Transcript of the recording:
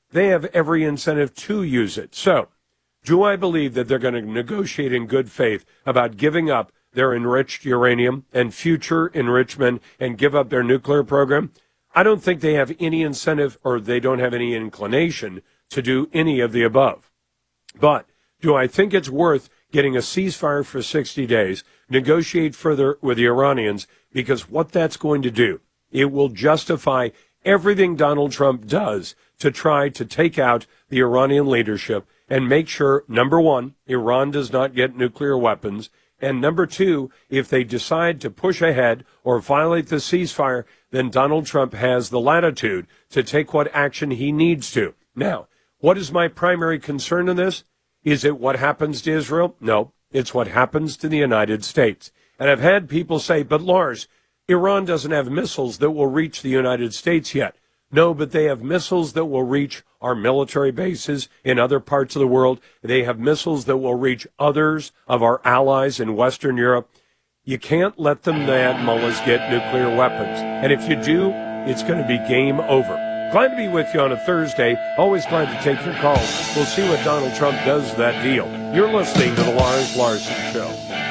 they have every incentive to use it. So, do I believe that they're going to negotiate in good faith about giving up their enriched uranium and future enrichment and give up their nuclear program? I don't think they have any incentive, or they don't have any inclination to do any of the above. But do I think it's worth getting a ceasefire for 60 days, negotiate further with the Iranians? Because what that's going to do, it will justify everything Donald Trump does to try to take out the Iranian leadership and make sure, number one, Iran does not get nuclear weapons, and number two, if they decide to push ahead or violate the ceasefire, then Donald Trump has the latitude to take what action he needs to. Now, what is my primary concern in this? Is it what happens to Israel? No, it's what happens to the United States. And I've had people say, but Lars, Iran doesn't have missiles that will reach the United States yet. No, but they have missiles that will reach our military bases in other parts of the world. They have missiles that will reach others of our allies in Western Europe. You can't let the mad mullahs get nuclear weapons. And if you do, it's going to be game over. Glad to be with you on a Thursday. Always glad to take your calls. We'll see what Donald Trump does to that deal. You're listening to the Lars Larson Show.